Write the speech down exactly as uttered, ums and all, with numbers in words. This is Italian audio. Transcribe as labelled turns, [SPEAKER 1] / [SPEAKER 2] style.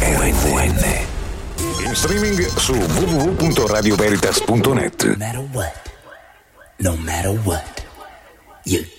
[SPEAKER 1] In streaming su w w w punto radio veritas punto net.
[SPEAKER 2] No matter what, no matter what, you